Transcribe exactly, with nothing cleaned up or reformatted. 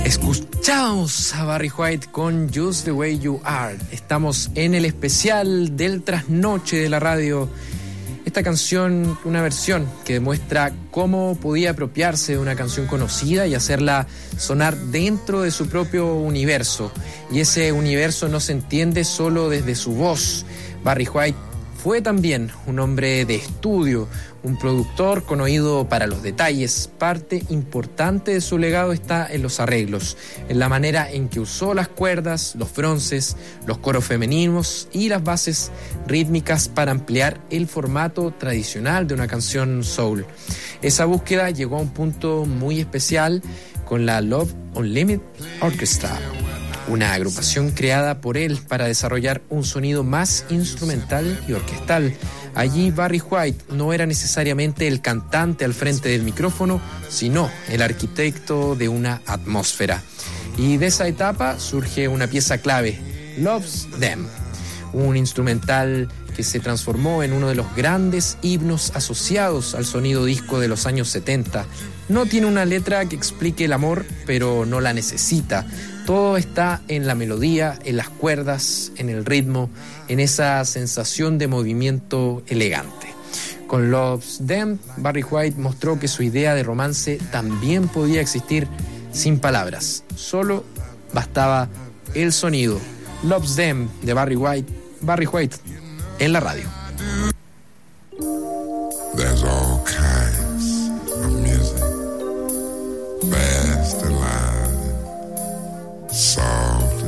Escuchamos a Barry White con Just the Way You Are. Estamos en el especial del trasnoche de la radio. Esta canción, una versión que demuestra cómo podía apropiarse de una canción conocida y hacerla sonar dentro de su propio universo. Y ese universo no se entiende solo desde su voz. Barry White fue también un hombre de estudio, un productor con oído para los detalles. Parte importante de su legado está en los arreglos, en la manera en que usó las cuerdas, los fronces, los coros femeninos y las bases rítmicas para ampliar el formato tradicional de una canción soul. Esa búsqueda llegó a un punto muy especial con la Love Unlimited Orchestra, una agrupación creada por él para desarrollar un sonido más instrumental y orquestal. Allí Barry White no era necesariamente el cantante al frente del micrófono, sino el arquitecto de una atmósfera. Y de esa etapa surge una pieza clave, Loves Them, un instrumental que se transformó en uno de los grandes himnos asociados al sonido disco de los años setenta. No tiene una letra que explique el amor, pero no la necesita. Todo está en la melodía, en las cuerdas, en el ritmo, en esa sensación de movimiento elegante. Con Loves Them, Barry White mostró que su idea de romance también podía existir sin palabras. Solo bastaba el sonido. Loves Them de Barry White, Barry White en la radio.